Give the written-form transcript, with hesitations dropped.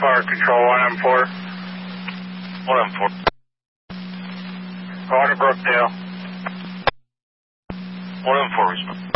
Park Control 1M4. 1M4. Go to Brookdale. 1M4 respond.